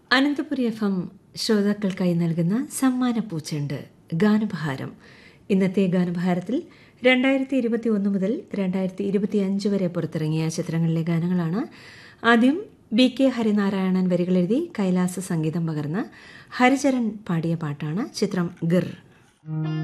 Ananthapuri FM ശ്രോതാക്കൾക്കായി നൽകുന്ന സമ്മാന പൂച്ചെണ്ട് ഗാനഭാരം. ഇന്നത്തെ ഗാനഭാരത്തിൽ 2021 മുതൽ 2025 വരെ പുറത്തിറങ്ങിയ ചിത്രങ്ങളിലെ ഗാനങ്ങളാണ്. ആദ്യം BK ഹരിനാരായണൻ വരികളെഴുതി കൈലാസ സംഗീതം പകർന്ന് ഹരിചരൺ പാടിയ പാട്ടാണ്. ചിത്രം ഗിർ.